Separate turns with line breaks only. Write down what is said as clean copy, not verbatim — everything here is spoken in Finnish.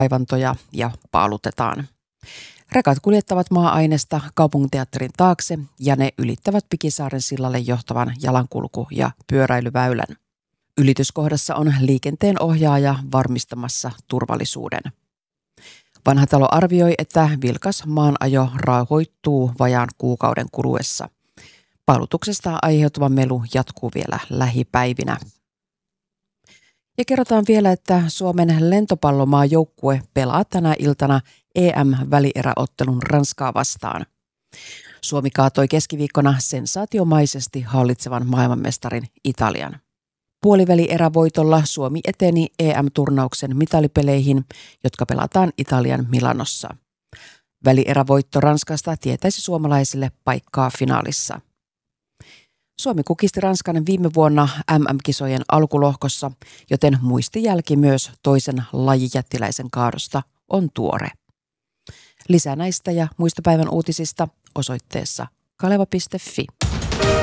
kaivantoja ja paalutetaan. Rekat kuljettavat maa-ainesta kaupunginteatterin taakse ja ne ylittävät Pikisaaren sillalle johtavan jalankulku- ja pyöräilyväylän. Ylityskohdassa on liikenteen ohjaaja varmistamassa turvallisuuden. Vanhatalo arvioi, että vilkas maanajo rauhoittuu vajaan kuukauden kuluessa. Paalutuksesta aiheutuva melu jatkuu vielä lähipäivinä. Ja kerrotaan vielä, että Suomen lentopallomaajoukkue pelaa tänä iltana EM-välieräottelun Ranskaa vastaan. Suomi kaatoi keskiviikkona sensaatiomaisesti hallitsevan maailmanmestarin Italian. Puolivälierävoitolla Suomi eteni EM-turnauksen mitalipeleihin, jotka pelataan Italian Milanossa. Välierävoitto Ranskasta tietäisi suomalaisille paikkaa finaalissa. Suomi kukisti Ranskan viime vuonna MM-kisojen alkulohkossa, joten muistijälki myös toisen lajijättiläisen kaadosta on tuore. Lisää näistä ja muista päivän uutisista osoitteessa kaleva.fi.